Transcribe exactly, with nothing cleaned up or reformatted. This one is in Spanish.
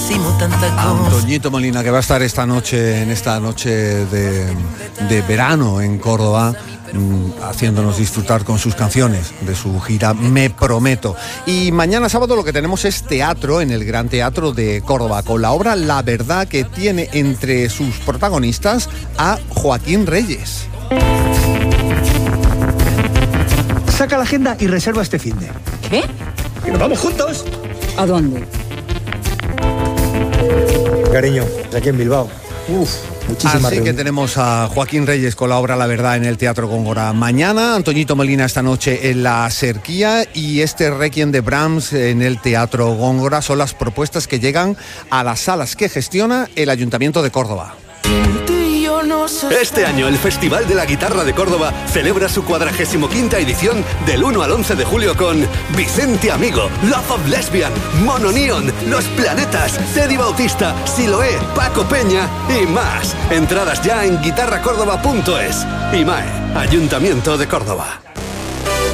hicimos tanta cosa. Antoñito Molina, que va a estar esta noche, en esta noche de, de verano en Córdoba, haciéndonos disfrutar con sus canciones de su gira Me Prometo. Y mañana sábado lo que tenemos es teatro en el Gran Teatro de Córdoba, con la obra La Verdad, que tiene entre sus protagonistas a Joaquín Reyes. Saca la agenda y reserva este finde. ¿Qué? ¡Que nos vamos juntos! ¿A dónde? Cariño, aquí en Bilbao. Uf, muchísimas Así que reuniones. tenemos a Joaquín Reyes con la obra La Verdad en el Teatro Góngora mañana, Antoñito Molina esta noche en La Serquía y este Requiem de Brahms en el Teatro Góngora son las propuestas que llegan a las salas que gestiona el Ayuntamiento de Córdoba. Este año el Festival de la Guitarra de Córdoba celebra su cuadragésimo quinta edición del uno al once de julio con Vicente Amigo, Love of Lesbian, Mono Neon, Los Planetas, Teddy Bautista, Siloé, Paco Peña y más. Entradas ya en guitarra córdoba punto es. I M A E, Ayuntamiento de Córdoba.